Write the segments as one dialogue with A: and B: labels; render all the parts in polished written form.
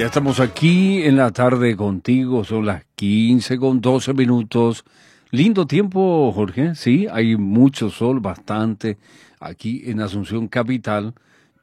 A: Ya estamos aquí en la tarde contigo, son las 15:12. Lindo tiempo, Jorge, sí, hay mucho sol, bastante, aquí en Asunción Capital.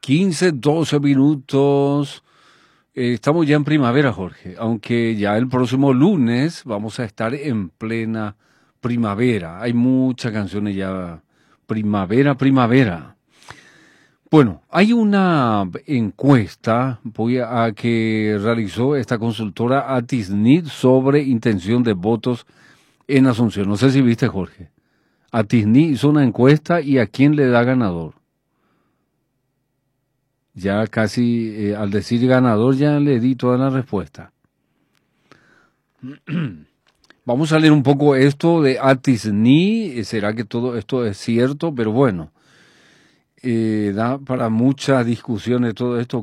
A: 15:12. Estamos ya en primavera, Jorge, aunque ya el próximo lunes vamos a estar en plena primavera. Hay muchas canciones ya, primavera, primavera. Bueno, hay una encuesta que realizó esta consultora Atisnit sobre intención de votos en Asunción. No sé si viste, Jorge. Atisnit hizo una encuesta y a quién le da ganador. Ya casi al decir ganador ya le di toda la respuesta. Vamos a leer un poco esto de Atisnit. ¿Será que todo esto es cierto? Pero bueno. Da para muchas discusiones todo esto.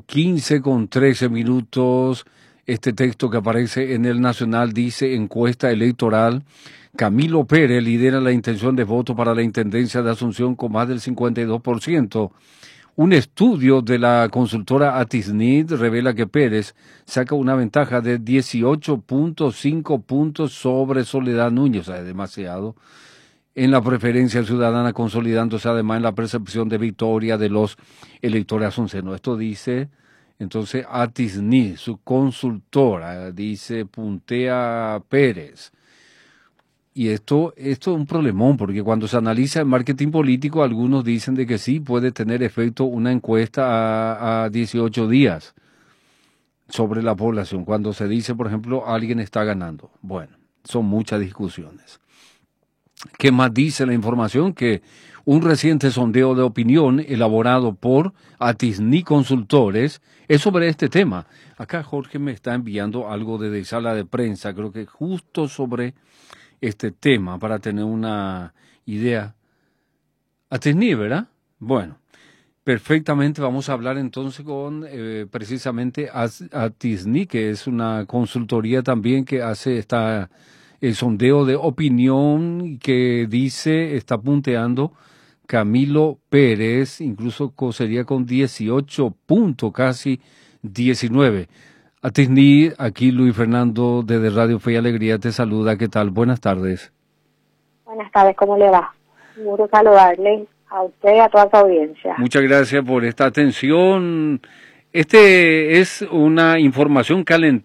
A: 15:13. Este texto que aparece en el Nacional dice: encuesta electoral. Camilo Pérez lidera la intención de voto para la Intendencia de Asunción con más del 52%. Un estudio de la consultora Atisnit revela que Pérez saca una ventaja de 18.5 puntos sobre Soledad Núñez. O sea, es demasiado. En la preferencia ciudadana, consolidándose además en la percepción de victoria de los electores asuncenos. Esto dice, entonces, Atisnit, su consultora, dice, puntea Pérez. Y esto es un problemón, porque cuando se analiza el marketing político, algunos dicen de que sí puede tener efecto una encuesta a 18 días sobre la población. Cuando se dice, por ejemplo, alguien está ganando. Bueno, son muchas discusiones. ¿Qué más dice la información? Que un reciente sondeo de opinión elaborado por Atisnit Consultores es sobre este tema. Acá Jorge me está enviando algo desde sala de prensa, creo que justo sobre este tema, para tener una idea. Atisnit, ¿verdad? Bueno, perfectamente. Vamos a hablar entonces con precisamente Atisnit, que es una consultoría también que hace el sondeo de opinión que dice, está punteando Camilo Pérez, incluso sería con 18 puntos, casi 19. Atisnit, aquí Luis Fernando desde Radio Fe y Alegría te saluda. ¿Qué tal? Buenas tardes.
B: Buenas tardes, ¿cómo le va? Un gusto saludarle a usted y a toda su audiencia.
A: Muchas gracias por esta atención. Este es una información